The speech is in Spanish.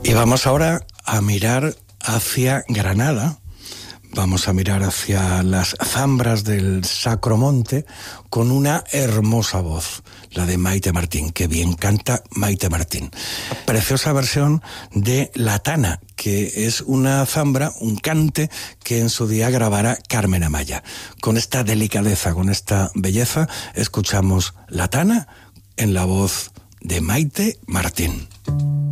Y vamos ahora a mirar hacia Granada. Vamos a mirar hacia las zambras del Sacro Monte con una hermosa voz, la de Maite Martín. Qué bien canta Maite Martín. Preciosa versión de La Tana, que es una zambra, un cante que en su día grabara Carmen Amaya. Con esta delicadeza, con esta belleza, escuchamos La Tana en la voz de Maite Martín.